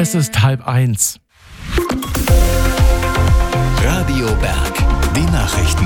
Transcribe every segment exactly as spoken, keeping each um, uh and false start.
Es ist halb eins. Radio Berg, die Nachrichten.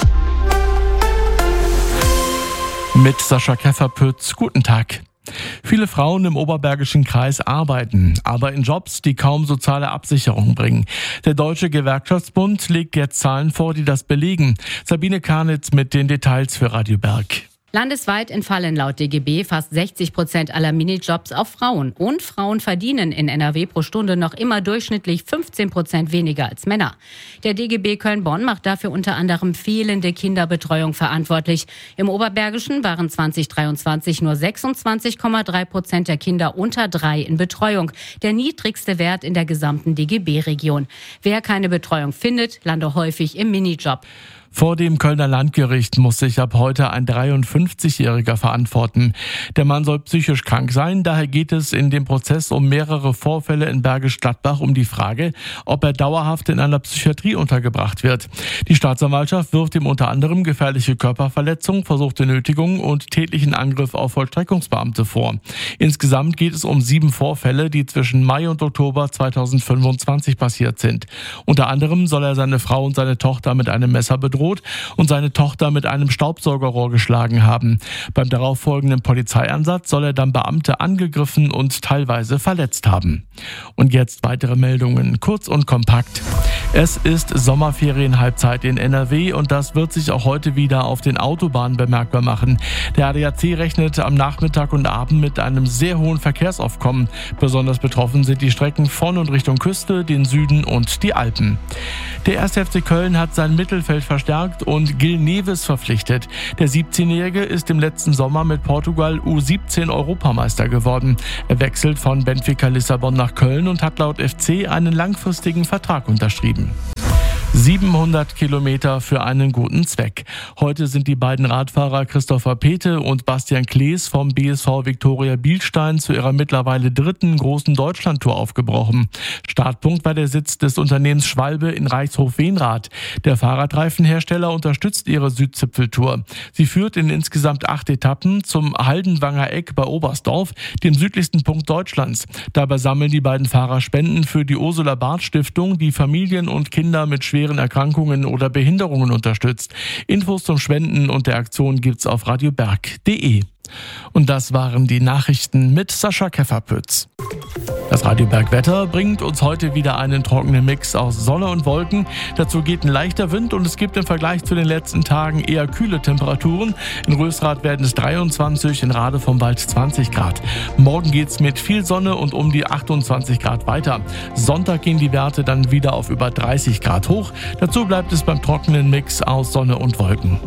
Mit Sascha Kefferpütz, guten Tag. Viele Frauen im Oberbergischen Kreis arbeiten, aber in Jobs, die kaum soziale Absicherung bringen. Der Deutsche Gewerkschaftsbund legt jetzt Zahlen vor, die das belegen. Sabine Karnitz mit den Details für Radio Berg. Landesweit entfallen laut D G B fast sechzig Prozent aller Minijobs auf Frauen. Und Frauen verdienen in N R W pro Stunde noch immer durchschnittlich fünfzehn Prozent weniger als Männer. Der D G B Köln-Bonn macht dafür unter anderem fehlende Kinderbetreuung verantwortlich. Im Oberbergischen waren zwanzig dreiundzwanzig nur sechsundzwanzig Komma drei Prozent der Kinder unter drei in Betreuung. Der niedrigste Wert in der gesamten D G B-Region. Wer keine Betreuung findet, lande häufig im Minijob. Vor dem Kölner Landgericht muss sich ab heute ein dreiundfünfzigjähriger verantworten. Der Mann soll psychisch krank sein, daher geht es in dem Prozess um mehrere Vorfälle in Bergisch Gladbach um die Frage, ob er dauerhaft in einer Psychiatrie untergebracht wird. Die Staatsanwaltschaft wirft ihm unter anderem gefährliche Körperverletzung, versuchte Nötigung und tätlichen Angriff auf Vollstreckungsbeamte vor. Insgesamt geht es um sieben Vorfälle, die zwischen Mai und Oktober zweitausendfünfundzwanzig passiert sind. Unter anderem soll er seine Frau und seine Tochter mit einem Messer bedroht und seine Tochter mit einem Staubsaugerrohr geschlagen haben. Beim darauffolgenden Polizeieinsatz soll er dann Beamte angegriffen und teilweise verletzt haben. Und jetzt weitere Meldungen, kurz und kompakt. Es ist Sommerferienhalbzeit in N R W und das wird sich auch heute wieder auf den Autobahnen bemerkbar machen. Der A D A C rechnet am Nachmittag und Abend mit einem sehr hohen Verkehrsaufkommen. Besonders betroffen sind die Strecken von und Richtung Küste, den Süden und die Alpen. Der erste F C Köln hat sein Mittelfeld verstärkt und Gil Neves verpflichtet. Der siebzehnjährige ist im letzten Sommer mit Portugal U siebzehn Europameister geworden. Er wechselt von Benfica Lissabon nach Köln und hat laut F C einen langfristigen Vertrag unterschrieben. siebenhundert Kilometer für einen guten Zweck. Heute sind die beiden Radfahrer Christopher Pethe und Bastian Klees vom B S V Viktoria Bielstein zu ihrer mittlerweile dritten großen Deutschlandtour aufgebrochen. Startpunkt war der Sitz des Unternehmens Schwalbe in Reichshof-Wenrath. Der Fahrradreifenhersteller unterstützt ihre Südzipfeltour. Sie führt in insgesamt acht Etappen zum Haldenwanger Eck bei Oberstdorf, dem südlichsten Punkt Deutschlands. Dabei sammeln die beiden Fahrer Spenden für die Ursula Barth Stiftung, die Familien und Kinder mit schweren Erkrankungen oder Behinderungen unterstützt. Infos zum Spenden und der Aktion gibt's auf radioberg punkt de. Und das waren die Nachrichten mit Sascha Kefferpütz. Das Radio Berg Wetter bringt uns heute wieder einen trockenen Mix aus Sonne und Wolken. Dazu geht ein leichter Wind und es gibt im Vergleich zu den letzten Tagen eher kühle Temperaturen. In Rösrath werden es dreiundzwanzig, in Radevorm bald zwanzig Grad. Morgen geht's mit viel Sonne und um die achtundzwanzig Grad weiter. Sonntag gehen die Werte dann wieder auf über dreißig Grad hoch. Dazu bleibt es beim trockenen Mix aus Sonne und Wolken.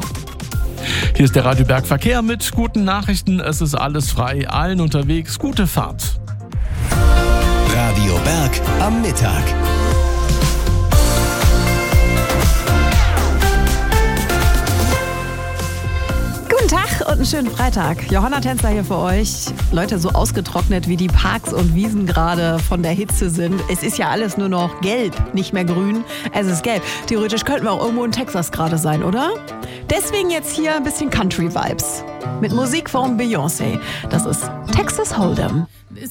Hier ist der Radio Berg Verkehr mit guten Nachrichten. Es ist alles frei, allen unterwegs. Gute Fahrt. Radio Berg am Mittag. Guten Tag und einen schönen Freitag. Johanna Tänzer hier für euch. Leute, so ausgetrocknet wie die Parks und Wiesen gerade von der Hitze sind. Es ist ja alles nur noch gelb, nicht mehr grün. Es ist gelb. Theoretisch könnten wir auch irgendwo in Texas gerade sein, oder? Deswegen jetzt hier ein bisschen Country-Vibes. Mit Musik von Beyoncé. Das ist Texas Hold'em.